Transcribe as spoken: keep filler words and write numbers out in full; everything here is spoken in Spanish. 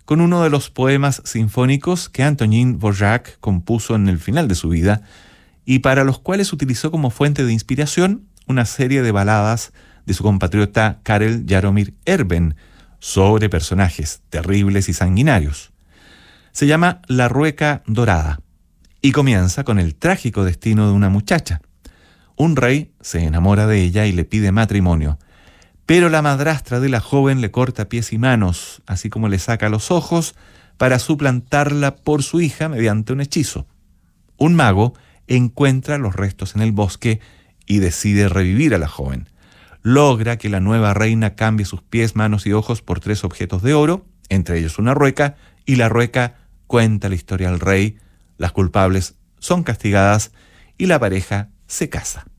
con uno de los poemas sinfónicos que Antonin Dvořák compuso en el final de su vida y para los cuales utilizó como fuente de inspiración una serie de baladas de su compatriota Karel Jaromír Erben sobre personajes terribles y sanguinarios. Se llama La Rueca Dorada y comienza con el trágico destino de una muchacha. Un rey se enamora de ella y le pide matrimonio, pero la madrastra de la joven le corta pies y manos, así como le saca los ojos, para suplantarla por su hija mediante un hechizo. Un mago encuentra los restos en el bosque y decide revivir a la joven. Logra que la nueva reina cambie sus pies, manos y ojos por tres objetos de oro, entre ellos una rueca, y la rueca cuenta la historia al rey, las culpables son castigadas y la pareja se casa.